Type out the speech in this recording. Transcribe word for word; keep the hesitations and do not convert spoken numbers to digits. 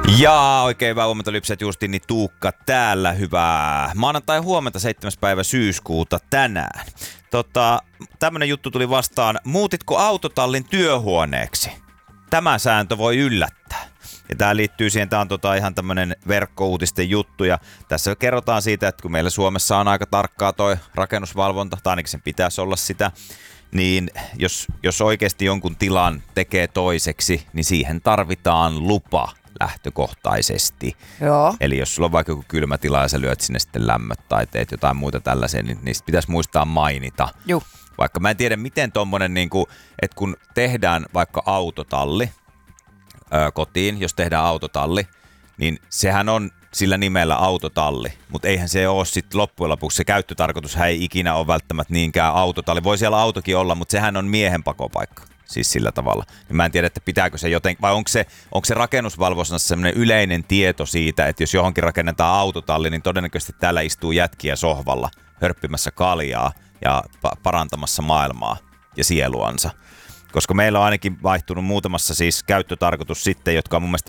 Ja oikein hyvää huomenta, Lypsät Justini Tuukka täällä. Hyvää maanantai huomenta, seitsemäs päivä syyskuuta tänään. Tota, tämmönen juttu tuli vastaan. Muutitko autotallin työhuoneeksi? Tämä sääntö voi yllättää. Ja tää liittyy siihen, tää on tota ihan tämmönen verkkouutisten juttu. Ja tässä kerrotaan siitä, että kun meillä Suomessa on aika tarkkaa toi rakennusvalvonta, tai ainakin sen pitäisi olla sitä, niin jos, jos oikeasti jonkun tilan tekee toiseksi, niin siihen tarvitaan lupa lähtökohtaisesti. Joo. Eli jos sulla on vaikka joku kylmä tila ja sä lyöt sinne sitten lämmöt tai teet jotain muuta tällaisia, niin niistä pitäisi muistaa mainita. Juh. Vaikka mä en tiedä, miten tommonen, niin kuin, että kun tehdään vaikka autotalli ää, kotiin, jos tehdään autotalli, niin sehän on sillä nimellä autotalli, mutta eihän se ole sitten loppujen lopuksi, se käyttötarkoitus ei ikinä ole välttämättä niinkään autotalli. Voi siellä autokin olla, mutta sehän on miehen pakopaikka, siis sillä tavalla. Niin mä en tiedä, että pitääkö se joten, vai onko se, onko se rakennusvalvonnassa sellainen yleinen tieto siitä, että jos johonkin rakennetaan autotalli, niin todennäköisesti täällä istuu jätkiä sohvalla hörppimässä kaljaa ja pa- parantamassa maailmaa ja sieluansa. Koska meillä on ainakin vaihtunut muutamassa siis käyttötarkoitus sitten, jotka on mun mielestä